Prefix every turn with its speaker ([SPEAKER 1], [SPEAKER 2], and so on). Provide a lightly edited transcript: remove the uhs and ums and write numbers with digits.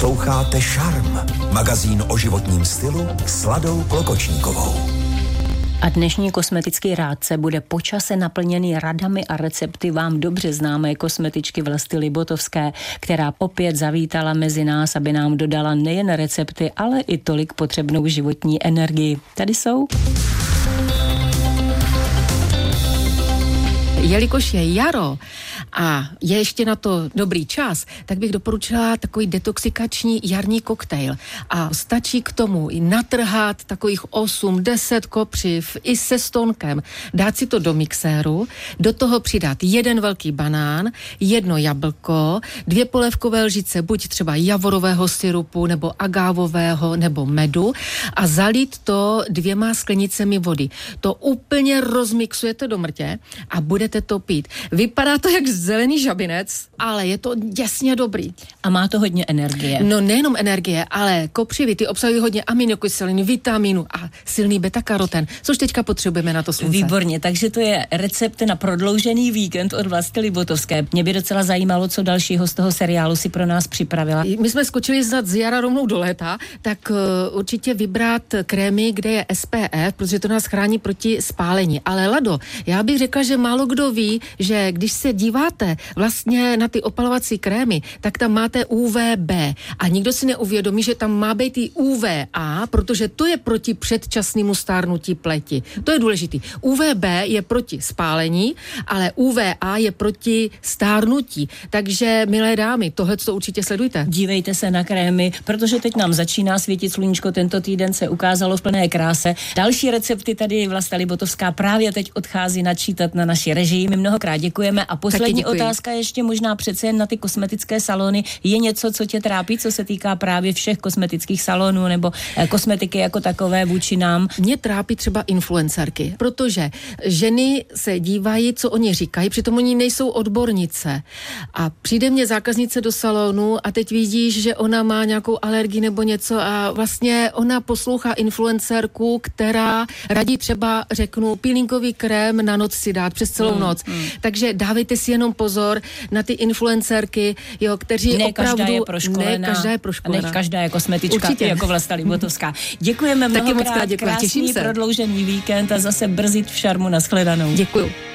[SPEAKER 1] Posloucháte Šarm, magazín o životním stylu s Ladou Klokočníkovou.
[SPEAKER 2] A dnešní kosmetický rádce bude po čase naplněný radami a recepty vám dobře známé kosmetičky Vlasty Libotovské, která opět zavítala mezi nás, aby nám dodala nejen recepty, ale i tolik potřebnou životní energii. Tady jsou.
[SPEAKER 3] Jelikož je jaro a je ještě na to dobrý čas, tak bych doporučila takový detoxikační jarní koktejl. A stačí k tomu i natrhat takových 8-10 kopřiv i se stonkem. Dát si to do mixéru, do toho přidat 1 velký banán, 1 jablko, 2 polévkové lžice, buď třeba javorového syrupu, nebo agávového, nebo medu a zalít to 2 sklenicemi vody. To úplně rozmixujete do mrtě a budete to pít. Vypadá to jak zelený žabinec, ale je to jasně dobrý.
[SPEAKER 2] A má to hodně energie.
[SPEAKER 3] No nejenom energie, ale kopřivy, ty obsahují hodně aminokyselin, vitamínu a silný beta-karoten, což teďka potřebujeme na to slunce.
[SPEAKER 2] Výborně, takže to je recept na prodloužený víkend od Vlasty Libotovské. Mě by docela zajímalo, co dalšího z toho seriálu si pro nás připravila.
[SPEAKER 3] My jsme skočili z jara rovnou do léta, tak určitě vybrat krémy, kde je SPF, protože to nás chrání proti spálení. Ale Lado, já bych řekla, že málo kdo ví, že když se díváte vlastně na ty opalovací krémy, tak tam máte UVB a nikdo si neuvědomí, že tam má být i UVA, protože to je proti předčasnému stárnutí pleti. To je důležitý. UVB je proti spálení, ale UVA je proti stárnutí. Takže, milé dámy, tohle to určitě sledujte.
[SPEAKER 2] Dívejte se na krémy, protože teď nám začíná svítit sluníčko, tento týden se ukázalo v plné kráse. Další recepty tady Vlasta Libotovská právě teď odchází načítat na naši režii. My mnohokrát děkujeme a poslední otázka ještě možná přece jen na ty kosmetické salony. Je něco, co tě trápí, co se týká právě všech kosmetických salonů nebo kosmetiky jako takové vůči nám?
[SPEAKER 3] Mě trápí třeba influencerky, protože ženy se dívají, co oni říkají, přitom oni nejsou odbornice. A přijde mě zákaznice do salonu a teď vidíš, že ona má nějakou alergii nebo něco a vlastně ona poslouchá influencerku, která radí třeba, řeknu, peelingový krém na noc si dát přes celou noc. Takže dávejte si jenom pozor na ty influencerky, jo, kteří
[SPEAKER 2] ne
[SPEAKER 3] opravdu...
[SPEAKER 2] Každá je proškolená.
[SPEAKER 3] Ne každá je proškolená.
[SPEAKER 2] Ne každá je kosmetička,
[SPEAKER 3] určitě.
[SPEAKER 2] Jako Vlasta Libotovská. Děkujeme mnohokrát,
[SPEAKER 3] krásný
[SPEAKER 2] prodloužený víkend a zase brzy v Šarmu, nashledanou.
[SPEAKER 3] Děkuju.